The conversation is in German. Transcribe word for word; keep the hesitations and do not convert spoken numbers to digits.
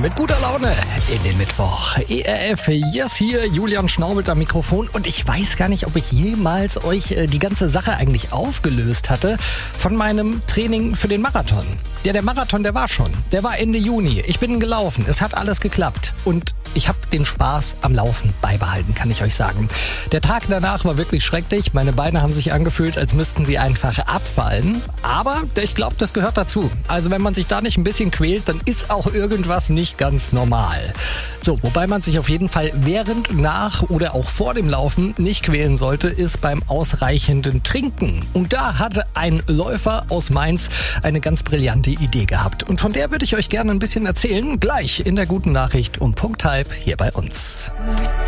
mit guter Laune in den Mittwoch. E R F, yes, hier, Julian Schnaubelt am Mikrofon. Und ich weiß gar nicht, ob ich jemals euch äh, die ganze Sache eigentlich aufgelöst hatte von meinem Training für den Marathon. Ja, der Marathon, der war schon. Der war Ende Juni. Ich bin gelaufen. Es hat alles geklappt. Und ich habe den Spaß am Laufen beibehalten, kann ich euch sagen. Der Tag danach war wirklich schrecklich. Meine Beine haben sich angefühlt, als müssten sie einfach abfallen. Aber ich glaube, das gehört dazu. Also wenn man sich da nicht ein bisschen quält, dann ist auch irgendwas nicht ganz normal. So, wobei man sich auf jeden Fall während, nach oder auch vor dem Laufen nicht quälen sollte, ist beim ausreichenden Trinken. Und da hatte ein Läufer aus Mainz eine ganz brillante Idee gehabt. Und von der würde ich euch gerne ein bisschen erzählen, gleich in der guten Nachricht um Punkt halb hier bei uns.